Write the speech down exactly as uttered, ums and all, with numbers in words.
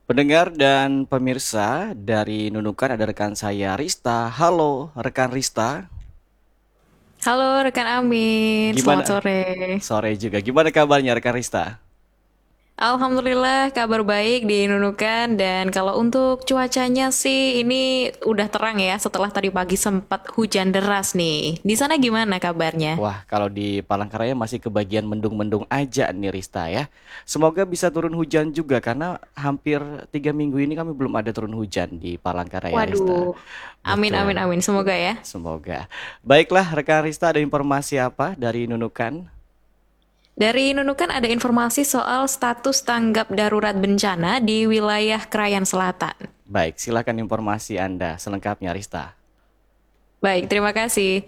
Pendengar dan pemirsa dari Nunukan ada rekan saya Rista. Halo rekan Rista, Halo rekan Amin, selamat gimana? sore. Sore juga, gimana kabarnya rekan Rista? Alhamdulillah kabar baik di Nunukan dan kalau untuk cuacanya sih ini udah terang ya setelah tadi pagi sempat hujan deras nih. Di sana gimana kabarnya? Wah, kalau di Palangkaraya masih kebagian mendung-mendung aja nih Rista ya. Semoga bisa turun hujan juga karena hampir tiga minggu ini kami belum ada turun hujan di Palangkaraya Rista. Waduh, amin amin Betul, amin semoga ya. semoga. Baiklah rekan Rista, ada informasi apa dari Nunukan? Dari Nunukan ada informasi soal status tanggap darurat bencana di wilayah Krayan Selatan. Baik, silakan informasi Anda selengkapnya Rista. Baik, terima kasih.